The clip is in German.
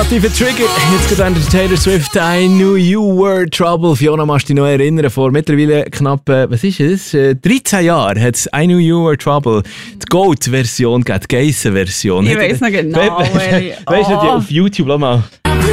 Radioaktive Trigger. Jetzt geht an Taylor Swift. I knew you were trouble. Fiona, machst du dich noch erinnern? Vor mittlerweile knapp, was ist es? 13 Jahren hat es I knew you were trouble. Die Goat-Version, die Geissen-Version. Ich weiss noch genau. Weißt du, auf YouTube, lass mal.